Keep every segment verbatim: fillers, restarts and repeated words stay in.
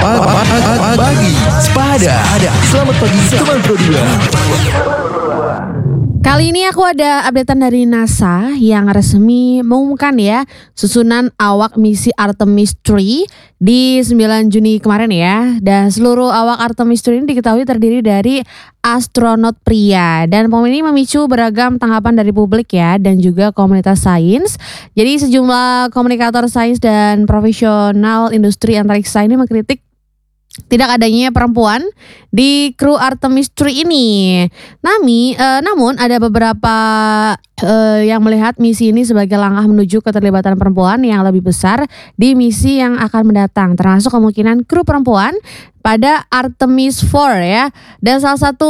Pagi Sepada. Selamat pagi teman Pro dua. Kali ini aku ada updatean dari NASA yang resmi mengumumkan ya susunan awak misi Artemis tiga di sembilan Juni kemarin ya. Dan seluruh awak Artemis tiga ini diketahui terdiri dari astronot pria. Dan pengumuman ini memicu beragam tanggapan dari publik ya dan juga komunitas sains. Jadi sejumlah komunikator sains dan profesional industri antariksa ini mengkritik tidak adanya perempuan di kru Artemis tiga ini. Nami, eh, namun ada beberapa eh, yang melihat misi ini sebagai langkah menuju keterlibatan perempuan yang lebih besar di misi yang akan mendatang, termasuk kemungkinan kru perempuan pada Artemis empat ya. Dan salah satu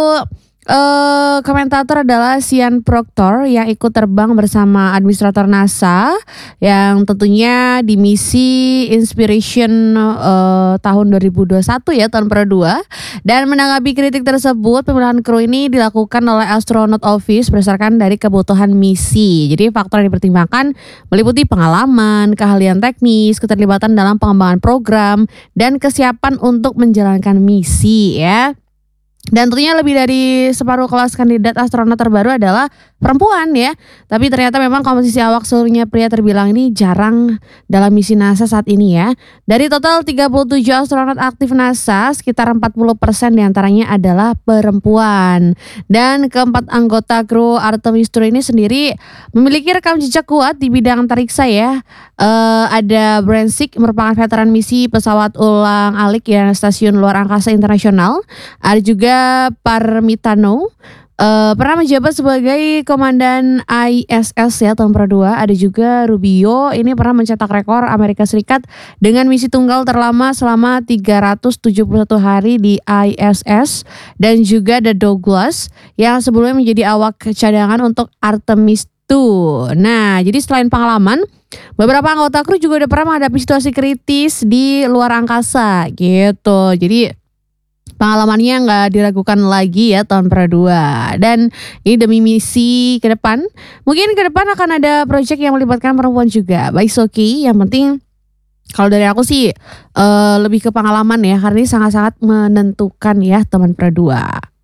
Uh, komentator adalah Sian Proctor yang ikut terbang bersama administrator NASA yang tentunya di misi Inspiration uh, tahun dua ribu dua puluh satu ya, tahun Pro dua. Dan menanggapi kritik tersebut, pemilihan kru ini dilakukan oleh Astronaut Office berdasarkan dari kebutuhan misi. Jadi faktor yang dipertimbangkan meliputi pengalaman, keahlian teknis, keterlibatan dalam pengembangan program, dan kesiapan untuk menjalankan misi ya. Dan tentunya lebih dari separuh kelas kandidat astronot terbaru adalah perempuan ya. Tapi ternyata memang komposisi awak seluruhnya pria terbilang ini jarang dalam misi NASA saat ini ya. Dari total tiga puluh tujuh astronot aktif NASA, sekitar empat puluh persen diantaranya adalah perempuan. Dan keempat anggota kru Artemis tiga ini sendiri memiliki rekam jejak kuat di bidang antariksa ya. Uh, ada Bransik merupakan veteran misi pesawat ulang-alik ya Stasiun Luar Angkasa Internasional. Ada juga Parmitano uh, pernah menjabat sebagai komandan I S S ya tahun Pro dua. Ada juga Rubio, ini pernah mencetak rekor Amerika Serikat dengan misi tunggal terlama selama tiga ratus tujuh puluh satu hari di I S S. Dan juga ada Douglas yang sebelumnya menjadi awak cadangan untuk Artemis dua. Nah, jadi selain pengalaman, beberapa anggota kru juga udah pernah menghadapi situasi kritis di luar angkasa gitu. Jadi pengalamannya nggak diragukan lagi ya tahun Pro dua. Dan ini demi misi ke depan, mungkin ke depan akan ada proyek yang melibatkan perempuan juga. Baik Soki, yang penting kalau dari aku sih uh, lebih ke pengalaman ya, karena ini sangat-sangat menentukan ya teman Pro dua.